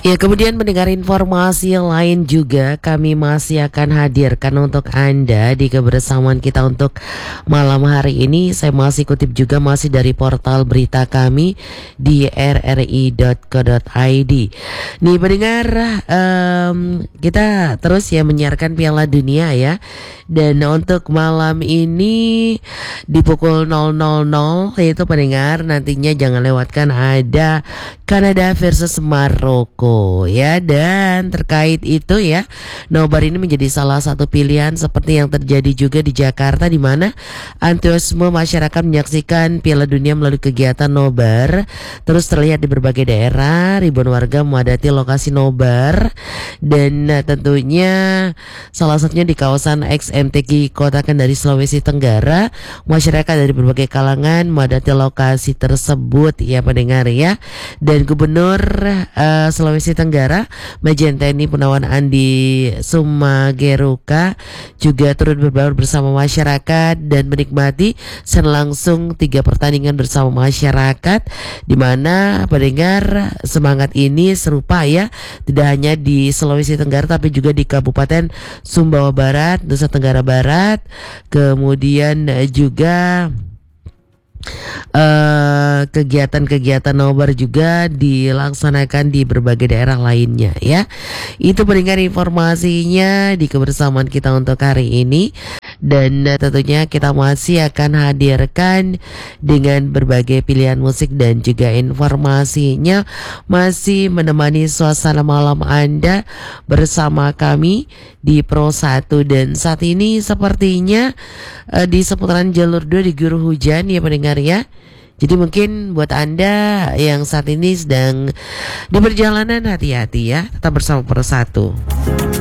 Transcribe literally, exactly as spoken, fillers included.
Ya, kemudian mendengar informasi lain juga kami masih akan hadirkan untuk Anda di kebersamaan kita untuk malam hari ini. Saya masih kutip juga masih dari portal berita kami di r r i dot co dot i d. Nih pendengar, um, kita terus ya menyiarkan Piala Dunia ya. Dan untuk malam ini di pukul nol nol nol yaitu pendengar nantinya jangan lewatkan ada Kanada versus Maroko ya. Dan terkait itu ya, nobar ini menjadi salah satu pilihan seperti yang terjadi juga di Jakarta, di mana antusiasme masyarakat menyaksikan Piala Dunia melalui kegiatan nobar terus terlihat di berbagai daerah. Ribuan warga memadati lokasi nobar dan uh, tentunya salah satunya di kawasan X M T Q Kota Kendari, Sulawesi Tenggara. Masyarakat dari berbagai kalangan memadati lokasi tersebut ya pendengar ya. Dan Gubernur uh, Sulawesi Tenggara Majen T N I Purnawan Andi Sumageruka juga turut berbaur bersama masyarakat dan menikmati secara langsung tiga pertandingan bersama masyarakat, di mana pendengar semangat ini serupa ya, tidak hanya di Sulawesi Tenggara tapi juga di Kabupaten Sumbawa Barat, Nusa Tenggara Barat, kemudian juga Uh, kegiatan-kegiatan nobar juga dilaksanakan di berbagai daerah lainnya ya. Itu pendengar informasinya di kebersamaan kita untuk hari ini. Dan uh, tentunya kita masih akan hadirkan dengan berbagai pilihan musik dan juga informasinya, masih menemani suasana malam Anda bersama kami di Pro satu. Dan saat ini sepertinya uh, di seputaran jalur dua diguyur hujan ya pendengar ya. Jadi mungkin buat Anda yang saat ini sedang di perjalanan, hati-hati ya, tetap bersama Pro satu.